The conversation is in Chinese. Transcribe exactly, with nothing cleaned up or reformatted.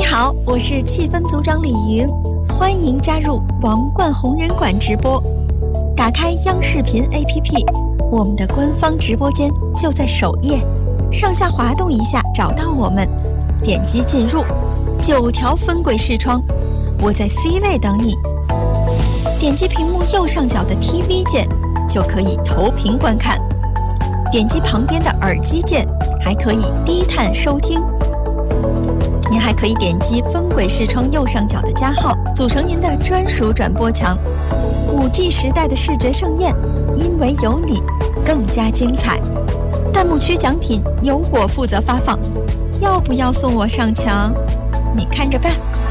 好，我是气氛组长李莹，欢迎加入王冠红人馆直播。打开央视频 A P P， 我们的官方直播间就在首页，上下滑动一下找到我们，点击进入，九条分轨视窗，我在 C 位等你。点击屏幕右上角的 T V 键就可以投屏观看，点击旁边的耳机键还可以低探收听。您还可以点击分轨视窗右上角的加号，组成您的专属转播墙。五 G 时代的视觉盛宴，因为有你更加精彩。弹幕区奖品由我负责发放，要不要送我上墙？你看着办。